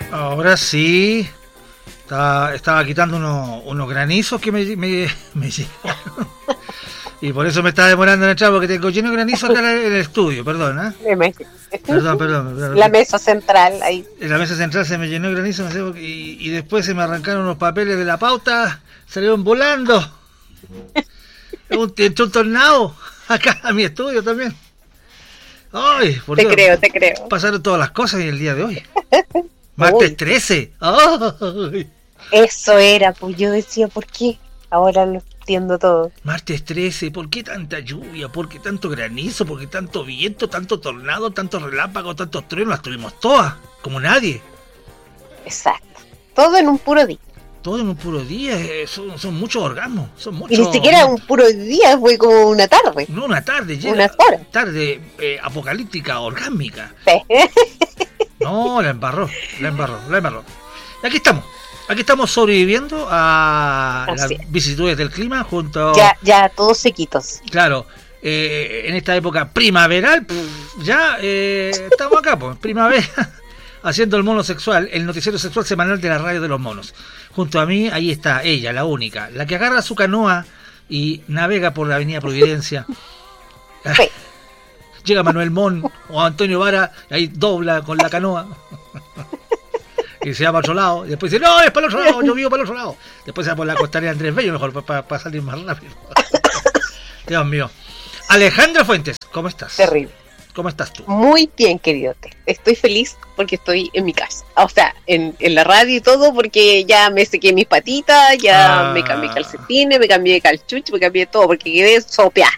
Ahora sí. Estaba quitando unos granizos que me llegaron. Y por eso me estaba demorando en entrar, porque tengo lleno de granizo acá en el estudio, perdón, ¿eh? Perdón. La mesa central ahí. En la mesa central se me llenó de granizo, no sé, y después se me arrancaron los papeles de la pauta, salieron volando. Entró un tornado acá a mi estudio también. Ay, por Dios, te creo. Pasaron todas las cosas en el día de hoy. Martes 13. Ay. Eso era, pues yo decía, ¿por qué? Ahora lo entiendo todo. Martes 13, ¿por qué tanta lluvia? ¿Por qué tanto granizo? ¿Por qué tanto viento? ¿Tanto tornado? ¿Tantos relámpagos? ¿Tantos truenos? Las tuvimos todas, como nadie. Exacto. Todo en un puro día. Todo en un puro día, son muchos orgasmos. Son muchos, y ni siquiera un puro día, fue como una tarde. No, una tarde, unas horas. Tarde apocalíptica, orgásmica. Sí. No, la embarró. Y aquí estamos sobreviviendo a las vicisitudes del clima junto... Ya, todos sequitos. Claro, en esta época primaveral, estamos acá, pues, primavera, haciendo el mono sexual, el noticiero sexual semanal de la radio de los monos. Junto a mí, ahí está ella, la única, la que agarra su canoa y navega por la avenida Providencia. Sí. Llega Manuel Mon o Antonio Vara, y ahí dobla con la canoa. Y se va para otro lado, y después dice, no, es para el otro lado, yo vivo para el otro lado. Después se va por la costanera Andrés Bello, mejor para salir más rápido. Dios mío. Alejandra Fuentes, ¿cómo estás? Terrible. ¿Cómo estás tú? Muy bien, queridote. Estoy feliz porque estoy en mi casa. O sea, en la radio y todo, porque ya me sequé mis patitas, ya me cambié calcetines, me cambié calchucho, me cambié todo, porque quedé sopeada.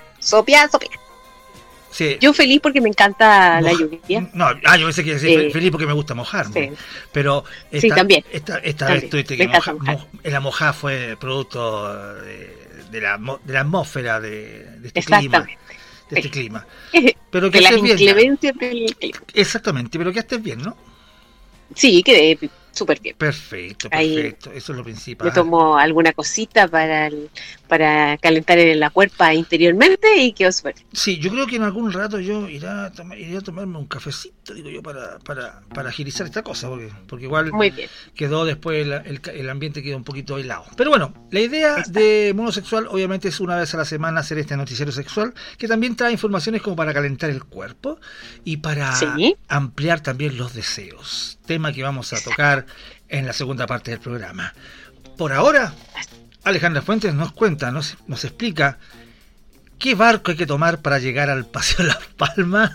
Sí. Yo feliz porque me encanta la lluvia. No, yo pensé que decir feliz porque me gusta mojarme. Sí. Pero también. Esta vez tuviste que la mojada fue producto de la atmósfera de este clima. De este clima. Pero que de las inclemencias del clima. Exactamente, pero que estés bien, ¿no? Sí, quedé súper bien. Perfecto. Ahí Eso es lo principal. me tomo alguna cosita para calentar la cuerpa interiormente y quedó súper bien. Sí, yo creo que en algún rato yo iré a tomarme un cafecito, digo yo, para agilizar esta cosa, porque igual quedó después el ambiente quedó un poquito helado. Pero bueno, la idea de Monosexual obviamente es una vez a la semana hacer este noticiero sexual, que también trae informaciones como para calentar el cuerpo y para ampliar también los deseos, tema que vamos a tocar en la segunda parte del programa. Por ahora, Alejandra Fuentes nos cuenta, nos explica qué barco hay que tomar para llegar al Paseo Las Palmas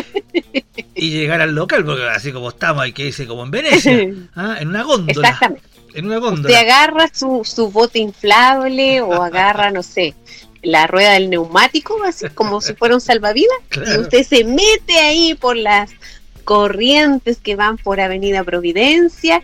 y llegar al local, porque así como estamos hay que irse como en Venecia, en una góndola. Exactamente. En una góndola. Usted agarra su bote inflable o agarra, no sé, la rueda del neumático, así como si fuera un salvavidas, y usted se mete ahí por las corrientes que van por Avenida Providencia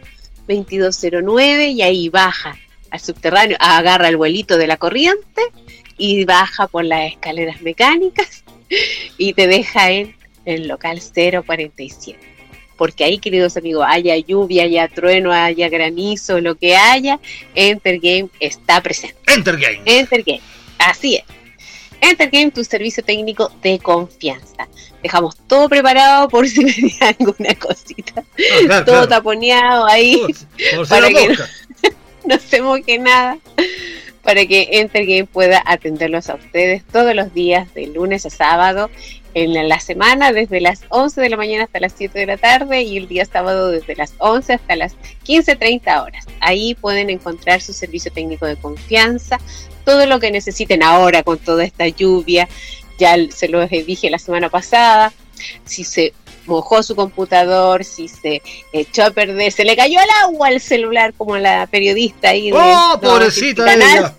2209 y ahí baja al subterráneo, agarra el vuelito de la corriente y baja por las escaleras mecánicas y te deja en el local 047, porque ahí, queridos amigos, haya lluvia, haya trueno, haya granizo, lo que haya, Entergame está presente. Entergame, así es. Entergame, tu servicio técnico de confianza. Dejamos todo preparado por si venía alguna cosita. Todo taponeado ahí. Para que no se moje nada. Para que Entergame pueda atenderlos a ustedes todos los días, de lunes a sábado, en la semana, desde las 11 de la mañana hasta las 7 de la tarde, y el día sábado desde las 11 hasta las 15:30 horas. Ahí pueden encontrar su servicio técnico de confianza, todo lo que necesiten ahora con toda esta lluvia. Ya se lo dije la semana pasada, si se mojó su computador, si se echó a perder, se le cayó al agua al celular, como la periodista ahí. Pobrecita ella.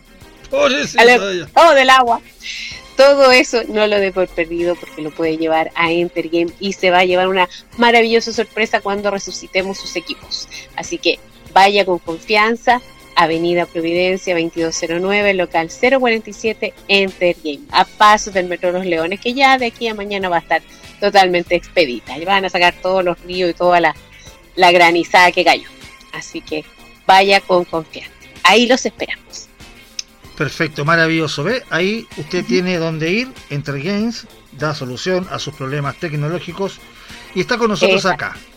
Todo del agua. Todo eso no lo dé por perdido, porque lo puede llevar a Entergame y se va a llevar una maravillosa sorpresa cuando resucitemos sus equipos. Así que vaya con confianza. Avenida Providencia 2209, local 047, Entergame, a pasos del Metro Los Leones, que ya de aquí a mañana va a estar totalmente expedita. Y van a sacar todos los ríos y toda la granizada que cayó. Así que vaya con confianza. Ahí los esperamos. Perfecto, maravilloso. ¿Ve? Ahí usted tiene donde ir. Entergames da solución a sus problemas tecnológicos y está con nosotros acá.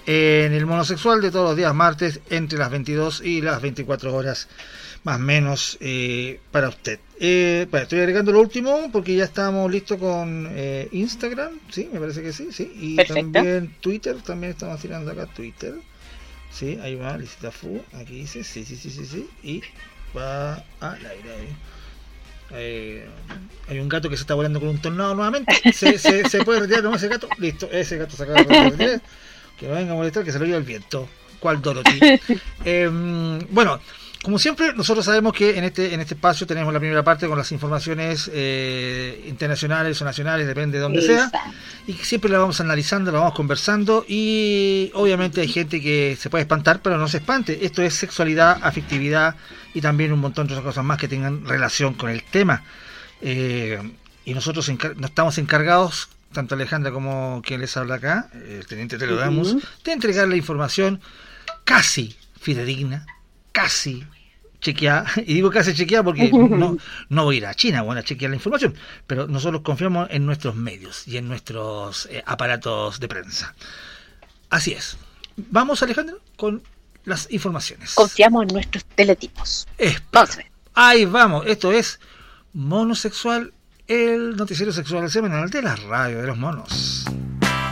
en el Monosexual de todos los días martes entre las 22 y las 24 horas más o menos para usted. Estoy agregando lo último porque ya estamos listos con Instagram, sí, me parece que sí, y perfecto. También Twitter, también estamos tirando acá Twitter, sí, ahí va, Licita Fu, aquí dice, sí, y va al aire ahí. Hay un gato que se está volando con un tornado nuevamente, se puede retirar, ¿no? Ese gato, listo, ese gato se acaba de retirar, que no venga a molestar, que se lo lleva el viento, ¿cuál Dorothy? Bueno, como siempre, nosotros sabemos que en este espacio tenemos la primera parte con las informaciones internacionales o nacionales, depende de donde sea, y que siempre la vamos analizando, la vamos conversando, y obviamente hay gente que se puede espantar, pero no se espante. Esto es sexualidad, afectividad y también un montón de otras cosas más que tengan relación con el tema. Y nosotros nos estamos encargados, tanto Alejandra como quien les habla acá, el teniente te lo damos, de entregar la información casi fidedigna, casi chequeada, y digo casi chequeada porque no voy a ir a China, bueno, a chequear la información, pero nosotros confiamos en nuestros medios y en nuestros aparatos de prensa. Así es. Vamos, Alejandro, con las informaciones. Confiamos en nuestros teletipos. Vamos a ver. Ahí vamos, esto es Monosexual, el noticiero sexual semanal de la radio de los monos.